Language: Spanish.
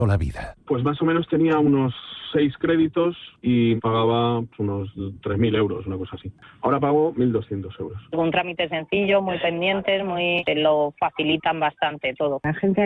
la vida. Pues más o menos tenía unos 6 créditos y pagaba unos 3.000 euros, una cosa así. Ahora pago 1.200 euros. Un trámite sencillo, muy pendientes, te lo facilitan bastante todo. La gente